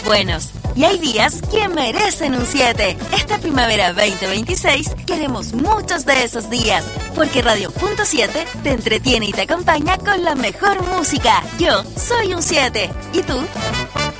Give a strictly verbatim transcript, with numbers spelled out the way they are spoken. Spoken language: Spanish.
buenos. Y hay días que merecen un siete. Esta primavera veinte veintiséis queremos muchos de esos días, porque Radio Punto siete te entretiene y te acompaña con la mejor música. Yo soy un siete. ¿Y tú?